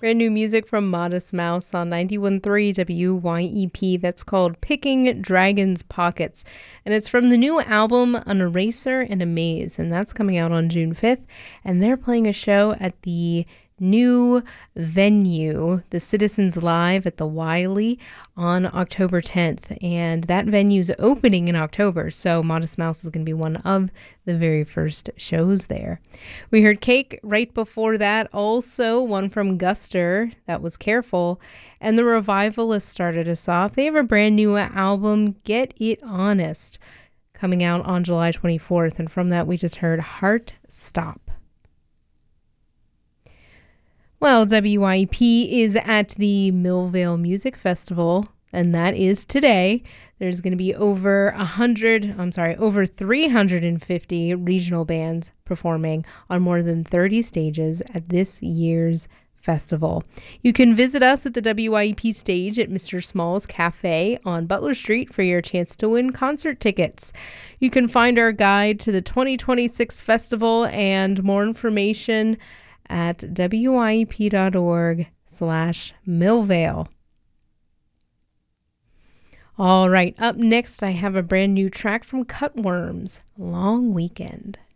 Brand new music from Modest Mouse on 91.3 WYEP. That's called Picking Dragon's Pockets. And it's from the new album An Eraser and a Maze. And that's coming out on June 5th. And they're playing a show at the new venue, the Citizens Live at the Wiley, on October 10th. And that venue's opening in October, so Modest Mouse is going to be one of the very first shows there. We heard Cake right before that, also one from Guster, that was Careful, and the Revivalists started us off. They have a brand new album, Get It Honest, coming out on July 24th, and from that we just heard Heart Stop. Well, WYP is at the Millvale Music Festival, and that is today. There's going to be over 350 regional bands performing on more than 30 stages at this year's festival. You can visit us at the WYP stage at Mr. Small's Cafe on Butler Street for your chance to win concert tickets. You can find our guide to the 2026 festival and more information at wyep.org/Millvale. All right, up next I have a brand new track from Cutworms, Long Weekend.